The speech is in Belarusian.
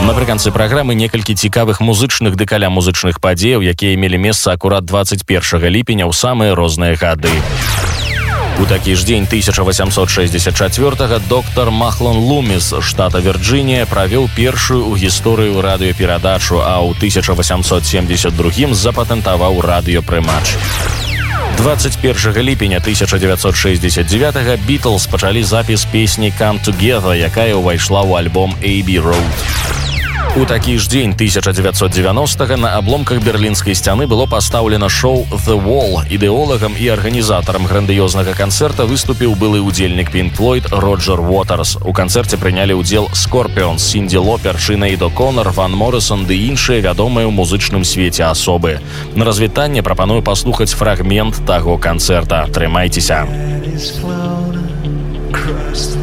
Напрыканцы праграмы некалькі цікавых музычных ды каля музычных падзеяў, якія мелі месца акурат 21 ліпеня ў самыя розныя гады. У такі ж дзень 1864-го доктар Махлон Луміс, штата Вірджынія, правёў першую ў гісторыю радыёперадачу, а ў 1872 запатэнтаваў радыёпрымач. 21 ліпеня 1969-го Бітлз пачалі запіс песні «Come Together», якая ўвайшла ў альбом «Abbey Road». У такі ж дзень 1990-го на абломках берлінскай сцяны было пастаўлена шоу «The Wall». Ідэолагам і арганізатарам грандыёзнага канцэрта выступіў былы ўдзельнік Pink Floyd Роджер Уотерс. У канцэрце прынялі ўдзел Scorpions, Сінді Лопер, Синеад О'Коннор, Ван Моррисон ды іншыя вядомыя ў музычным свеце асобы. На развітанне прапаную паслухаць фрагмент таго канцэрта. Трымайцеся!